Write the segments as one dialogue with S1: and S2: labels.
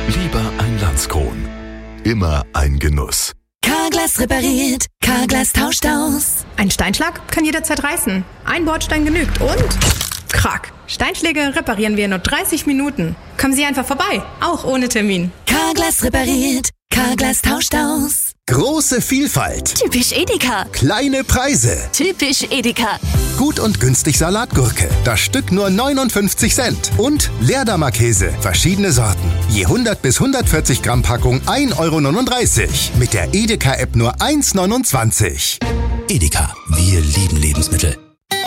S1: Lieber ein Landskron. Immer ein Genuss.
S2: Carglass repariert, Carglass tauscht aus.
S3: Ein Steinschlag kann jederzeit reißen. Ein Bordstein genügt und... Krack. Steinschläge reparieren wir in nur 30 Minuten. Kommen Sie einfach vorbei, auch ohne Termin.
S2: Carglass repariert, Carglass tauscht aus.
S4: Große Vielfalt.
S2: Typisch Edeka.
S4: Kleine Preise.
S2: Typisch Edeka.
S4: Gut und günstig Salatgurke. Das Stück nur 59 Cent. Und Leerdammer Käse. Verschiedene Sorten. Je 100 bis 140 Gramm Packung 1,39 Euro. Mit der Edeka-App nur 1,29 €.
S5: Edeka, wir lieben Lebensmittel.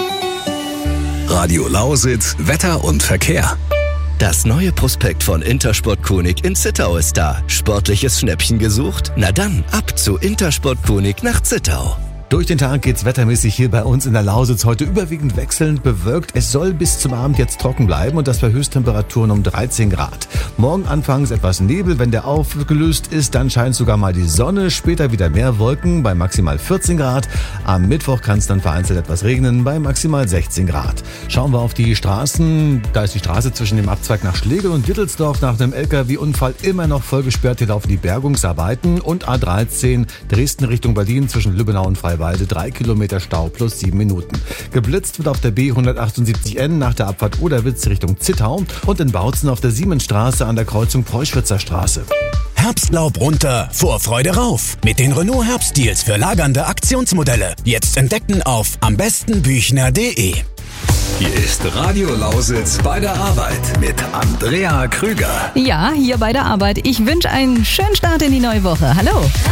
S1: Radio Lausitz, Wetter und Verkehr.
S6: Das neue Prospekt von Intersport Konig in Zittau ist da. Sportliches Schnäppchen gesucht? Na dann, ab zu Intersport Konig nach Zittau.
S7: Durch den Tag geht's wettermäßig hier bei uns in der Lausitz heute überwiegend wechselnd bewölkt. Es soll bis zum Abend jetzt trocken bleiben und das bei Höchsttemperaturen um 13 Grad. Morgen anfangs etwas Nebel, wenn der aufgelöst ist, dann scheint sogar mal die Sonne. Später wieder mehr Wolken bei maximal 14 Grad. Am Mittwoch kann es dann vereinzelt etwas regnen bei maximal 16 Grad. Schauen wir auf die Straßen. Da ist die Straße zwischen dem Abzweig nach Schlegel und Dittelsdorf nach einem LKW-Unfall immer noch voll gesperrt. Hier laufen die Bergungsarbeiten und A13 Dresden Richtung Berlin zwischen Lübbenau und Freiwalde 3 Kilometer Stau plus 7 Minuten. Geblitzt wird auf der B178N nach der Abfahrt Oderwitz Richtung Zittau und in Bautzen auf der Siemensstraße an der Kreuzung Preußwitzer Straße.
S5: Herbstlaub runter, Vorfreude rauf. Mit den Renault Herbstdeals für lagernde Aktionsmodelle. Jetzt entdecken auf ambestenbüchner.de.
S1: Hier ist Radio Lausitz bei der Arbeit mit Andrea Krüger.
S8: Ja, hier bei der Arbeit. Ich wünsche einen schönen Start in die neue Woche. Hallo.